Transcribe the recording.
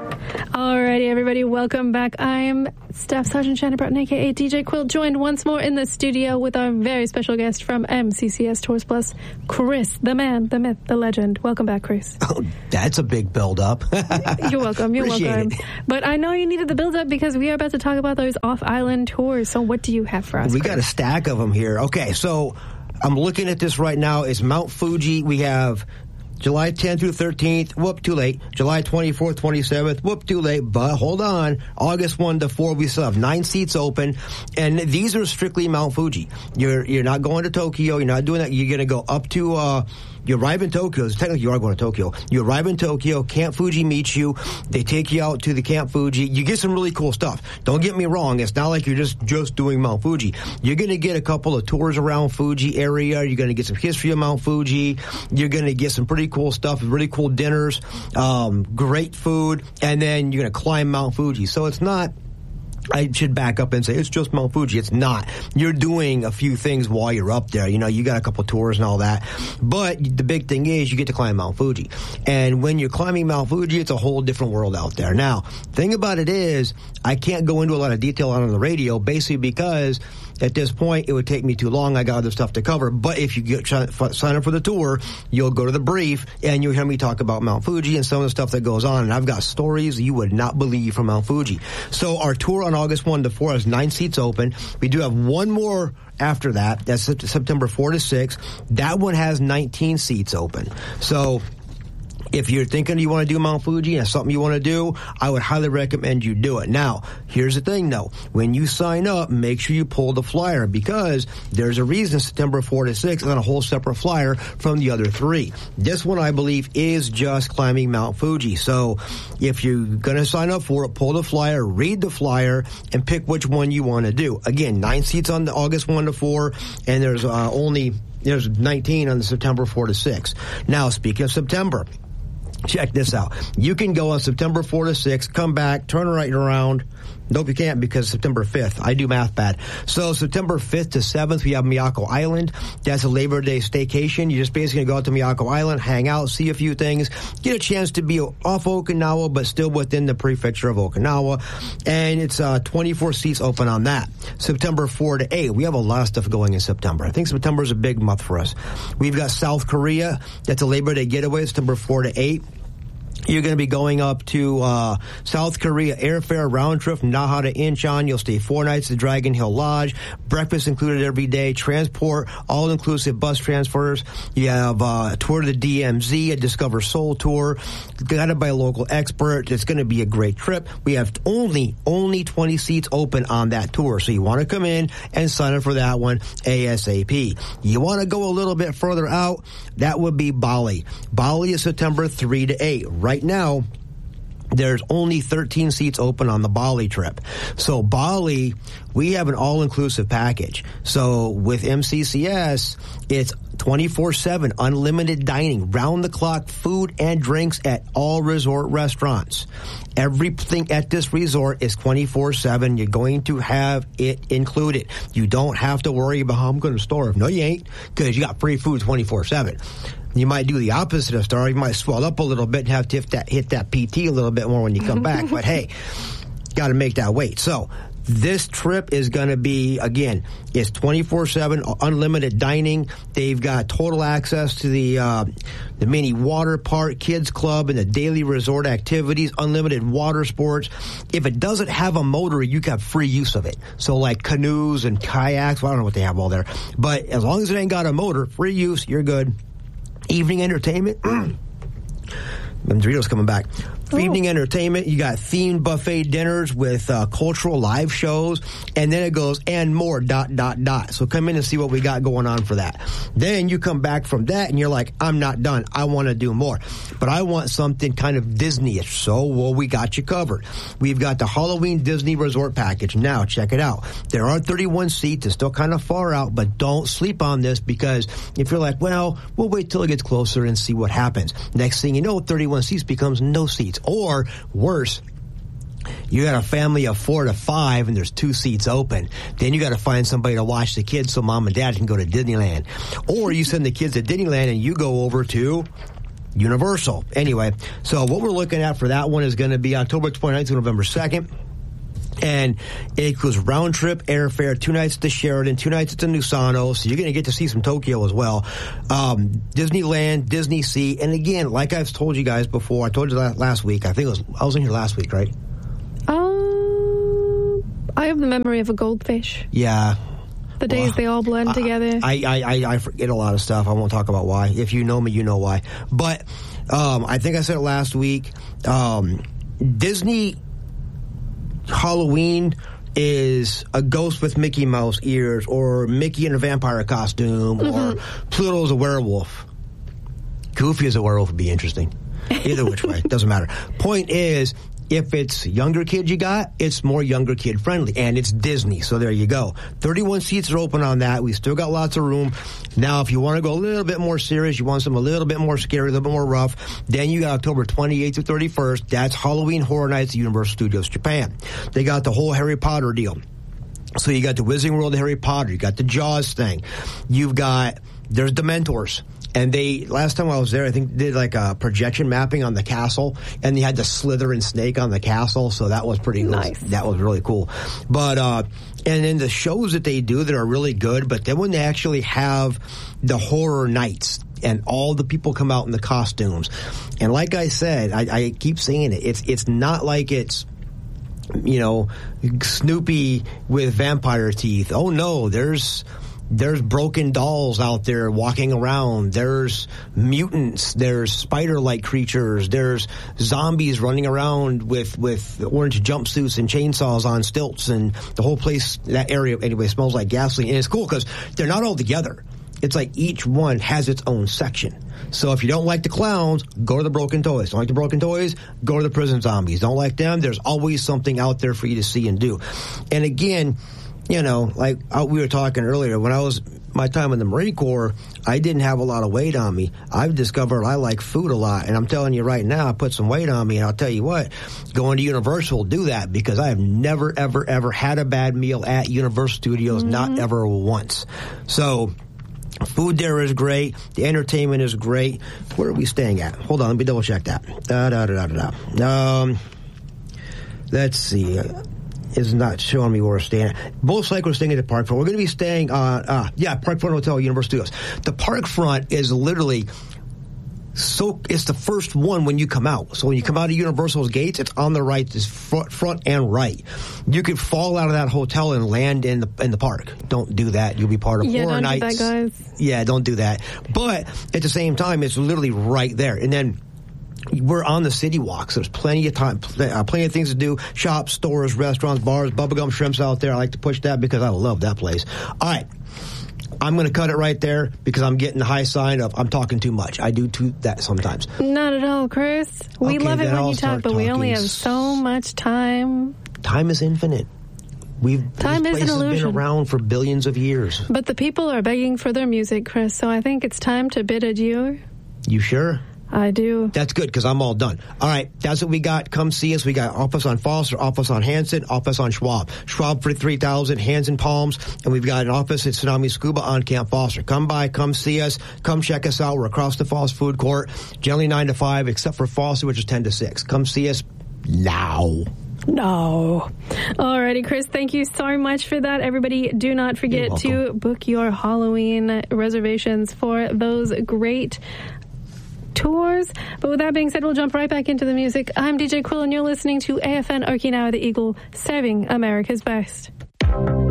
Alrighty, everybody, welcome back. I'm Staff Sergeant Shannon Broughton, a.k.a. DJ Quill, joined once more in the studio with our very special guest from MCCS Tours Plus, Chris, the man, the myth, the legend. Welcome back, Chris. Oh, that's a big build-up. You're welcome. You're welcome. But I know you needed the build-up because we are about to talk about those off-island tours. So what do you have for us, We Chris? got a stack of them here. Okay, so I'm looking at this right now. It's Mount Fuji. We have July 10th through 13th, whoop, too late. July 24th, 27th, whoop, too late. But hold on, August 1 to 4, we still have 9 seats open. And these are strictly Mount Fuji. You're not going to Tokyo. You're not doing that. You're going to go up to, you arrive in Tokyo. Technically, you are going to Tokyo. You arrive in Tokyo. Camp Fuji meets you. They take you out to the Camp Fuji. You get some really cool stuff. Don't get me wrong. It's not like you're just doing Mount Fuji. You're going to get a couple of tours around Fuji area. You're going to get some history of Mount Fuji. You're going to get some pretty cool stuff, really cool dinners, great food, and then you're going to climb Mount Fuji. So it's not, I should back up and say it's just Mount Fuji. It's not. You're doing a few things while you're up there. You know, you got a couple tours and all that. But the big thing is you get to climb Mount Fuji. And when you're climbing Mount Fuji, it's a whole different world out there. Now, thing about it is, I can't go into a lot of detail on the radio, basically because at this point, it would take me too long. I got other stuff to cover. But if you sign up for the tour, you'll go to the brief, and you'll hear me talk about Mount Fuji and some of the stuff that goes on. And I've got stories you would not believe from Mount Fuji. So our tour on August 1 to 4 has 9 seats open. We do have one more after that. That's September 4 to 6. That one has 19 seats open. So if you're thinking you want to do Mount Fuji and it's something you want to do, I would highly recommend you do it. Now, here's the thing, though. When you sign up, make sure you pull the flyer because there's a reason September 4 to 6 is on a whole separate flyer from the other 3. This one, I believe, is just climbing Mount Fuji. So if you're going to sign up for it, pull the flyer, read the flyer, and pick which one you want to do. Again, 9 seats on the August 1 to 4, and there's 19 on the September 4 to 6. Now, speaking of September, check this out. You can go on September 4 to 6, come back, turn right around. Nope, you can't because September 5th. I do math bad. So September 5th to 7th, we have Miyako Island. That's a Labor Day staycation. You're just basically going to go out to Miyako Island, hang out, see a few things, get a chance to be off Okinawa, but still within the prefecture of Okinawa. And it's 24 seats open on that. September 4 to 8, we have a lot of stuff going in September. I think September is a big month for us. We've got South Korea. That's a Labor Day getaway, September 4 to 8. You're going to be going up to South Korea, airfare round trip from Naha to Incheon. You'll stay 4 nights at Dragon Hill Lodge. Breakfast included every day. Transport, all-inclusive bus transfers. You have a tour to the DMZ, a Discover Seoul tour, guided by a local expert. It's going to be a great trip. We have only 20 seats open on that tour, so you want to come in and sign up for that one ASAP. You want to go a little bit further out, that would be Bali. Bali is September 3 to 8. Right now, there's only 13 seats open on the Bali trip. So Bali, we have an all-inclusive package. So with MCCS, it's 24/7 unlimited dining, round-the-clock food and drinks at all resort restaurants. Everything at this resort is 24/7. You're going to have it included. You don't have to worry about how I'm going to starve. No, you ain't, because you got free food 24/7. You might do the opposite of starve. You might swell up a little bit and have to hit that PT a little bit more when you come back. But hey, got to make that weight. So this trip is going to be, again, it's 24/7 unlimited dining. They've got total access to the mini water park, kids club, and the daily resort activities, unlimited water sports. If it doesn't have a motor, you got free use of it. So like canoes and kayaks, well, I don't know what they have all there. But as long as it ain't got a motor, free use, you're good. Evening entertainment. Doritos coming back. For evening entertainment, you got themed buffet dinners with cultural live shows, and then it goes, and more, ... So come in and see what we got going on for that. Then you come back from that, and you're like, I'm not done. I want to do more. But I want something kind of Disney-ish. So, well, we got you covered. We've got the Halloween Disney Resort package. Now, check it out. There are 31 seats. It's still kind of far out, but don't sleep on this, because if you're like, well, we'll wait till it gets closer and see what happens. Next thing you know, 31 seats becomes no seats. Or worse, you got a family of 4 to 5 and there's 2 seats open. Then you got to find somebody to watch the kids so mom and dad can go to Disneyland. Or you send the kids to Disneyland and you go over to Universal. Anyway, so what we're looking at for that one is going to be October 29th to November 2nd. And it includes round trip airfare, 2 nights to Sheraton, 2 nights to Nusano, so you're going to get to see some Tokyo as well. Disneyland, Disney Sea, and again, like I've told you guys before, I told you last week, I was in here last week, right? I have the memory of a goldfish. Yeah. The days they all blend together. I forget a lot of stuff. I won't talk about why. If you know me, you know why. But I think I said it last week. Disney Halloween is a ghost with Mickey Mouse ears, or Mickey in a vampire costume, or Pluto's a werewolf. Goofy as a werewolf would be interesting. Either which way, doesn't matter. Point is, if it's younger kids you got, it's more younger kid friendly, and it's Disney, so there you go. 31 seats are open on that. We still got lots of room. Now, if you want to go a little bit more serious, you want something a little bit more scary, a little bit more rough, then you got October 28th to 31st. That's Halloween Horror Nights at Universal Studios Japan. They got the whole Harry Potter deal. So you got the Wizarding World of Harry Potter. You got the Jaws thing. There's Dementors. And last time I was there, I think did like a projection mapping on the castle, and they had the Slytherin snake on the castle, so that was pretty nice. That was really cool. But, and then the shows that they do that are really good, but then when they actually have the horror nights, and all the people come out in the costumes, and like I said, I keep saying it, it's not like it's, Snoopy with vampire teeth. Oh no, there's broken dolls out there walking around. There's mutants. There's spider-like creatures. There's zombies running around with orange jumpsuits and chainsaws on stilts, and the whole place, that area anyway, smells like gasoline. And it's cool because they're not all together. It's like each one has its own section. So if you don't like the clowns, go to the Broken Toys. Don't like the Broken Toys, go to the Prison Zombies. Don't like them, there's always something out there for you to see and do. And again, like we were talking earlier, when I was my time in the Marine Corps, I didn't have a lot of weight on me. I've discovered I like food a lot, and I'm telling you right now, I put some weight on me, and I'll tell you what, going to Universal will do that, because I have never, ever, ever had a bad meal at Universal Studios, not ever once. So food there is great. The entertainment is great. Where are we staying at? Hold on, let me double check that. Let's see. Is not showing me where we're staying at. Most likely we're staying at the Park Front. We're going to be staying on, Park Front Hotel, Universal Studios. The Park Front is literally it's the first one when you come out. So when you come out of Universal's gates, it's on the right, it's front and right. You could fall out of that hotel and land in the park. Don't do that. You'll be part of Horror Nights. Don't do that, guys. Yeah, don't do that. But at the same time, it's literally right there. And then we're on the city walk, so there's plenty of time, plenty of things to do. Shops, stores, restaurants, bars, Bubblegum Shrimps out there. I like to push that because I love that place. All right. I'm going to cut it right there because I'm getting the high sign of I'm talking too much. I do that sometimes. Not at all, Chris. We love it when you talk, but we only have so much time. Time is infinite. Time is an illusion. Has been around for billions of years. But the people are begging for their music, Chris, so I think it's time to bid adieu. You sure? I do. That's good, because I'm all done. All right, that's what we got. Come see us. We got office on Foster, office on Hanson, office on Schwab. Schwab for 3,000, Hands and Palms, and we've got an office at Tsunami Scuba on Camp Foster. Come by, come see us, come check us out. We're across the Falls Food Court, generally 9 to 5, except for Foster, which is 10 to 6. Come see us now. No. Alrighty, Chris, thank you so much for that. Everybody, do not forget to book your Halloween reservations for those great tours. But with that being said, we'll jump right back into the music. I'm DJ Quill, and you're listening to AFN Okinawa, the Eagle, serving America's best.